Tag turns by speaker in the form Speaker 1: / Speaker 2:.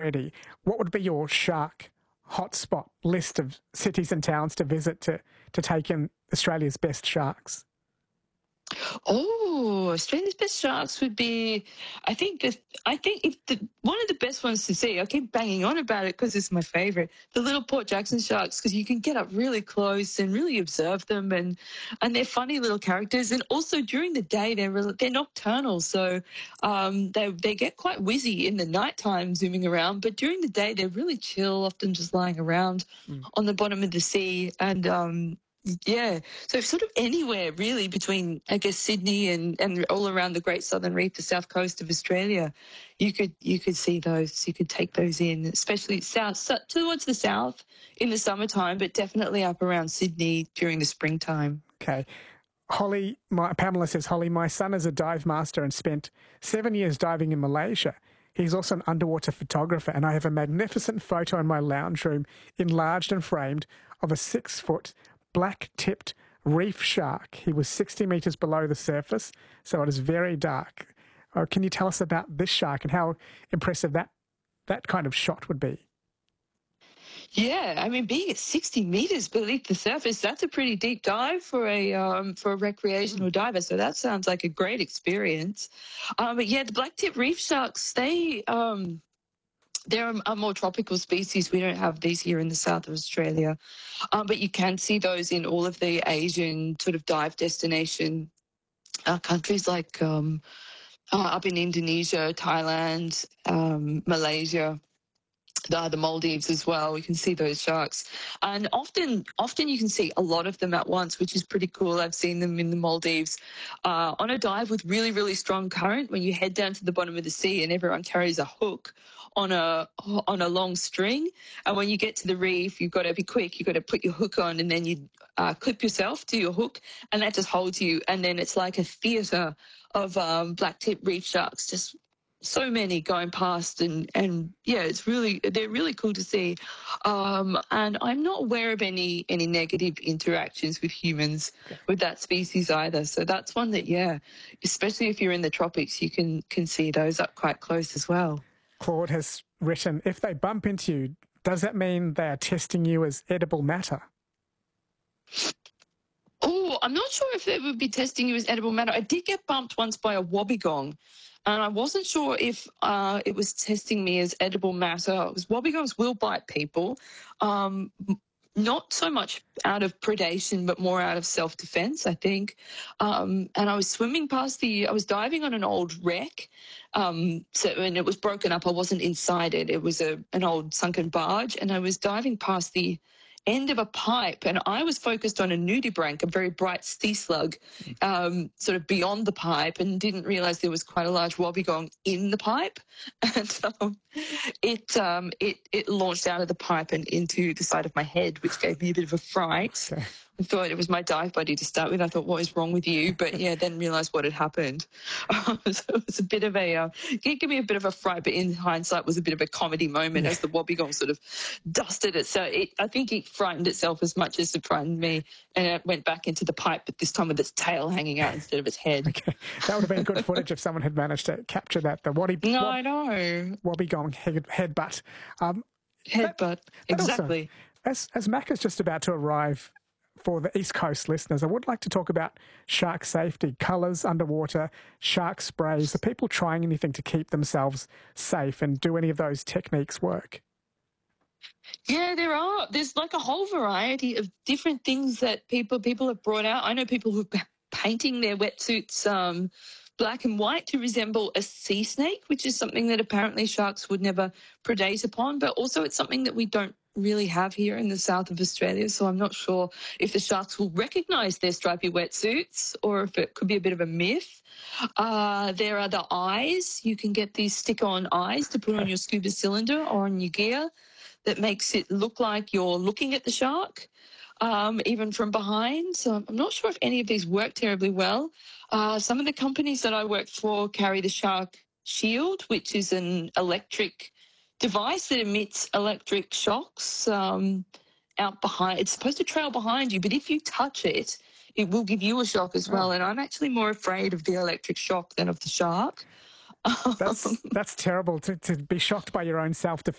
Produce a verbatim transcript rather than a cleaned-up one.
Speaker 1: already, what would be your shark hotspot list of cities and towns to visit to, to take in Australia's best sharks?
Speaker 2: Oh, Australia's best sharks would be, I think, the, I think if the, one of the best ones to see, I keep banging on about it because it's my favourite, the little Port Jackson sharks, because you can get up really close and really observe them, and and they're funny little characters. And also during the day, they're really, they're nocturnal, so um, they, they get quite whizzy in the nighttime zooming around, but during the day, they're really chill, often just lying around mm. on the bottom of the sea. And um, yeah, so sort of anywhere really between, I guess, Sydney and, and all around the Great Southern Reef, the south coast of Australia, you could you could see those, you could take those in, especially south, so, towards the south in the summertime, but definitely up around Sydney during the springtime.
Speaker 1: Okay. Holly, my, Pamela says, Holly, my son is a dive master and spent seven years diving in Malaysia. He's also an underwater photographer, and I have a magnificent photo in my lounge room, enlarged and framed, of a six-foot black-tipped reef shark. He was sixty metres below the surface, so it is very dark. Uh, can you tell us about this shark and how impressive that that kind of shot would be?
Speaker 2: Yeah, I mean, being at sixty metres beneath the surface, that's a pretty deep dive for a um, for a recreational diver. So that sounds like a great experience. Um, but yeah, the black-tipped reef sharks, they um, they're a more tropical species. We don't have these here in the south of Australia, um, but you can see those in all of the Asian sort of dive destination uh, countries, like um, uh, up in Indonesia, Thailand, um, Malaysia. The, the Maldives as well. We can see those sharks, and often often you can see a lot of them at once, which is pretty cool. I've seen them in the Maldives uh, on a dive with really really strong current, when you head down to the bottom of the sea and everyone carries a hook on a on a long string, and when you get to the reef, you've got to be quick. You've got to put your hook on, and then you uh, clip yourself to your hook, and that just holds you, and then it's like a theatre of um, black-tip reef sharks, just so many going past, and and yeah, it's really, they're really cool to see. Um, and I'm not aware of any any negative interactions with humans with that species either. So that's one that, yeah, especially if you're in the tropics, you can can see those up quite close as well.
Speaker 1: Claude has written, if they bump into you, does that mean they are testing you as edible matter?
Speaker 2: Oh, I'm not sure if they would be testing you as edible matter. I did get bumped once by a wobbegong, and I wasn't sure if uh, it was testing me as edible matter. Because wobbegongs will bite people, um, not so much out of predation, but more out of self-defense, I think. Um, and I was swimming past the, I was diving on an old wreck, um, so, and it was broken up. I wasn't inside it. It was a an old sunken barge, and I was diving past the end of a pipe, and I was focused on a nudibranch, a very bright sea slug, um, sort of beyond the pipe, and didn't realise there was quite a large wobbegong in the pipe, and um, it um, it it launched out of the pipe and into the side of my head, which gave me a bit of a fright. Okay. I thought it was my dive buddy to start with. I thought, what is wrong with you? But yeah, then realised what had happened. Um, so it was a bit of a, uh, it gave me a bit of a fright, but in hindsight was a bit of a comedy moment yeah. as the wobbegong sort of dusted it. So it, I think it frightened itself as much as it frightened me, and it went back into the pipe, but this time with its tail hanging out instead of its head.
Speaker 1: Okay, that would have been good footage if someone had managed to capture that. The wobby,
Speaker 2: no,
Speaker 1: wob,
Speaker 2: I know.
Speaker 1: wobbegong head, headbutt. Um,
Speaker 2: headbutt, that, exactly.
Speaker 1: Also, as, as Mac is just about to arrive, for the East Coast listeners, I would like to talk about shark safety, colours underwater, shark sprays. Are people trying anything to keep themselves safe, and do any of those techniques work?
Speaker 2: Yeah, there are. There's like a whole variety of different things that people people have brought out. I know people who've been painting their wetsuits um, black and white to resemble a sea snake, which is something that apparently sharks would never predate upon, but also it's something that we don't really have here in the south of Australia, so I'm not sure if the sharks will recognise their stripy wetsuits or if it could be a bit of a myth. Uh, there are the eyes. You can get these stick-on eyes to put on your scuba cylinder or on your gear that makes it look like you're looking at the shark, um, even from behind. So I'm not sure if any of these work terribly well. Uh, some of the companies that I work for carry the Shark Shield, which is an electric device that emits electric shocks um, out behind. It's supposed to trail behind you, but if you touch it, it will give you a shock as well. Oh. And I'm actually more afraid of the electric shock than of the shark.
Speaker 1: That's that's terrible to, to be shocked by your own self-defense.